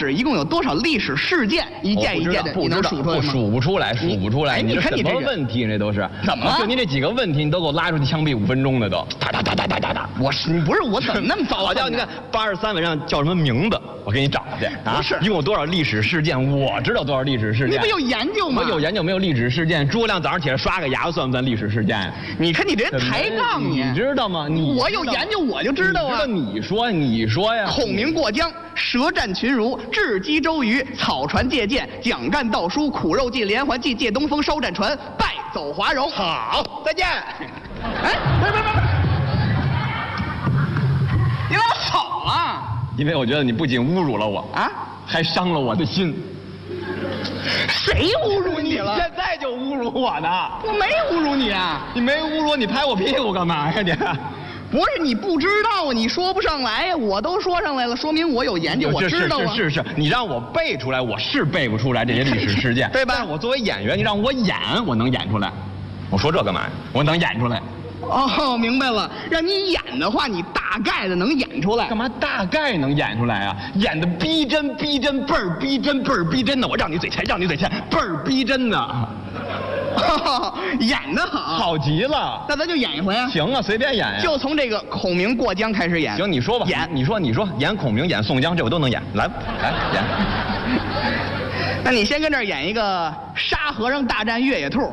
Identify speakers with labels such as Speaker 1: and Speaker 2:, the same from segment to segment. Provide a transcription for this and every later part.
Speaker 1: 指一共有多少历史事件，一件一件的，你能数出来吗？
Speaker 2: 数不出来，数不出来。
Speaker 1: 你看你
Speaker 2: 什么问题？这都是
Speaker 1: 怎么了？
Speaker 2: 就你这几个问题，你都给我拉出去枪毙5分钟的都，哒。
Speaker 1: 你不是我怎么那么糟？
Speaker 2: 好家伙，你看83文上叫什么名字？我给你找去啊！
Speaker 1: 不是，
Speaker 2: 一共有多少历史事件？我知道多少历史事件。
Speaker 1: 你不有研究吗？
Speaker 2: 我有研究，没有历史事件。诸葛亮早上起来刷个牙，算不算历史事件？
Speaker 1: 你看你这人抬杠你
Speaker 2: 知道吗？
Speaker 1: 我有研究，我就知道啊。
Speaker 2: 你说呀。
Speaker 1: 孔明过江，舌战群儒，智击周瑜，草船借箭，蒋干盗书，苦肉计，连环计，借东风，烧战船，败走华容。
Speaker 2: 好，再见。
Speaker 1: 哎，别！你老吵啊！
Speaker 2: 因为我觉得你不仅侮辱了我啊，还伤了我的心。
Speaker 1: 谁侮辱你了？
Speaker 2: 你现在就侮辱我呢？
Speaker 1: 我没侮辱你啊！
Speaker 2: 你没侮辱，你拍我屁股干嘛呀你？
Speaker 1: 不是你不知道啊，你说不上来呀，我都说上来了，说明我有研究，我知道啊。
Speaker 2: 是，你让我背出来，我是背不出来这些历史事件，
Speaker 1: 对吧？
Speaker 2: 但我作为演员，你让我演，我能演出来。我说这干嘛呀？我能演出来。
Speaker 1: 哦，明白了，让你演的话，你大概的能演出来。
Speaker 2: 干嘛大概能演出来啊？演的逼真，倍儿逼真的。我让你嘴欠，倍儿逼真的。
Speaker 1: 演得好，
Speaker 2: 好极了。
Speaker 1: 那咱就演一回啊。
Speaker 2: 行啊，随便演呀。
Speaker 1: 就从这个孔明过江开始演。
Speaker 2: 行，你说吧。你说，演孔明，演宋江，这我都能演。来演。
Speaker 1: 那你先跟这儿演一个沙和尚大战越野兔。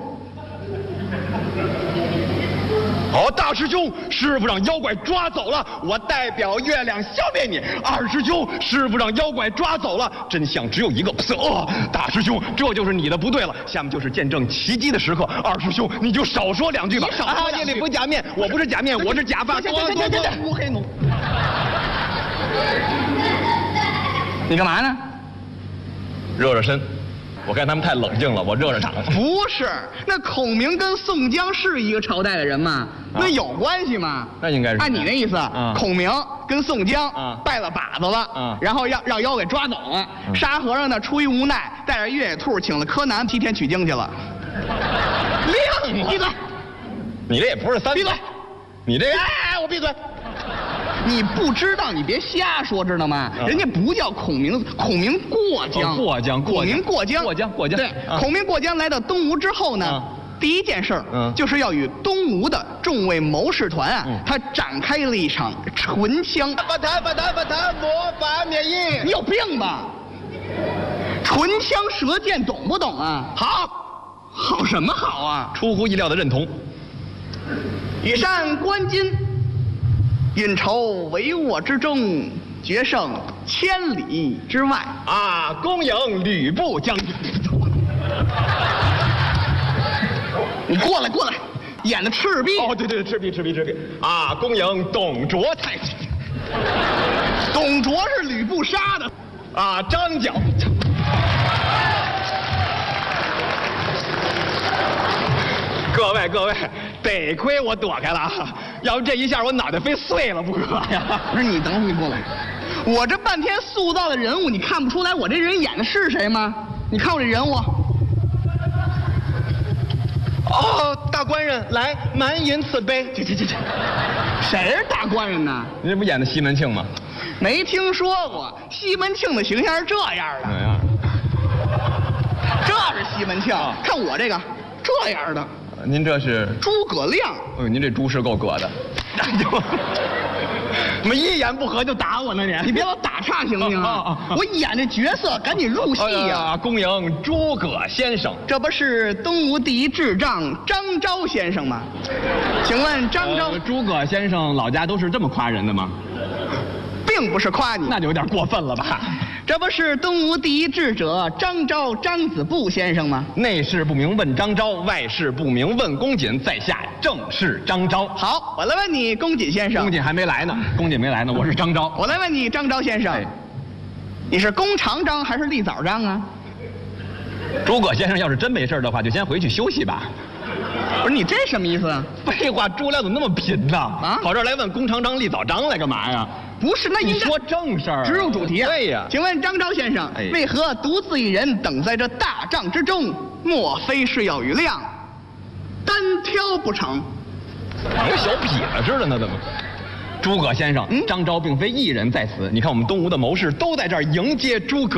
Speaker 2: 好，大师兄，师傅让妖怪抓走了，我代表月亮消灭你。二师兄，师傅让妖怪抓走了，真相只有一个。大师兄，这就是你的不对了。下面就是见证奇迹的时刻。二师兄，你就少说2句吧。夜里不假面，我不是假面，我是假发。
Speaker 1: 行，乌黑奴。你干嘛呢？
Speaker 2: 热身。我看他们太冷静了，我热场。
Speaker 1: 不是，那孔明跟宋江是一个朝代的人吗？那有关系吗？
Speaker 2: 那应该是。
Speaker 1: 按你那意思，孔明跟宋江拜了把子了，然后让妖给抓走了。沙和尚呢，出于无奈，带着越野兔请了柯南替天取经去了。
Speaker 2: 亮
Speaker 1: 闭嘴！
Speaker 2: 你这也不是3。
Speaker 1: 闭嘴！
Speaker 2: 你这
Speaker 1: 我闭嘴！你不知道，你别瞎说，知道吗？人家不叫孔明，孔明过江。孔明过江。对，孔明过江来到东吴之后呢，第一件事儿，就是要与东吴的众位谋士团啊，他展开了一场唇枪。
Speaker 2: 反弹，魔法免疫。
Speaker 1: 你有病吧？唇枪舌剑懂不懂啊？好什么好啊？
Speaker 2: 出乎意料的认同。
Speaker 1: 羽扇纶巾。运筹帷幄之中，决胜千里之外。
Speaker 2: 恭迎吕布将军。
Speaker 1: 你过来，演的赤壁。
Speaker 2: 对，赤壁。恭迎董卓太君。
Speaker 1: 董卓是吕布杀的。
Speaker 2: 张角。各位，得亏我躲开了啊！要不这一下我脑袋非碎了不可呀！
Speaker 1: 不是你等会儿，你过来。我这半天塑造的人物，你看不出来我这人演的是谁吗？你看我这人物。
Speaker 2: 大官人来，满饮此杯。这，
Speaker 1: 谁是大官人呢？
Speaker 2: 你这不演的西门庆吗？
Speaker 1: 没听说过，西门庆的形象是这样的。这是西门庆，看我这个这样的。
Speaker 2: 您这是
Speaker 1: 诸葛亮。
Speaker 2: 您这猪是够葛的。怎么一言不合就打我呢你？
Speaker 1: 你别老打岔行不行啊？我演这角色赶紧入戏呀！
Speaker 2: 恭迎诸葛先生。
Speaker 1: 这不是东吴第一智障张昭先生吗？请问张昭，
Speaker 2: 诸葛先生老家都是这么夸人的吗？
Speaker 1: 并不是夸你，
Speaker 2: 那就有点过分了吧？
Speaker 1: 这不是东吴第一智者张昭张子布先生吗？
Speaker 2: 内事不明问张昭，外事不明问公瑾，在下正是张昭。
Speaker 1: 好，我来问你，公瑾先生。
Speaker 2: 公瑾还没来呢，我是张昭。
Speaker 1: 我来问你，张昭先生，你是弓长张还是立早张啊？
Speaker 2: 诸葛先生要是真没事的话，就先回去休息吧。
Speaker 1: 不是你这什么意思啊？
Speaker 2: 废话，诸葛亮怎么那么贫呢？跑这儿来问弓长张立早张来干嘛呀？
Speaker 1: 不是，那
Speaker 2: 你说正事儿，
Speaker 1: 直入主题啊。
Speaker 2: 对呀。
Speaker 1: 请问张昭先生，为何独自一人等在这大帐之中？莫非是要与亮单挑不成？
Speaker 2: 跟小痞子似的呢，怎么？诸葛先生，张昭并非一人在此，你看我们东吴的谋士都在这儿迎接诸葛。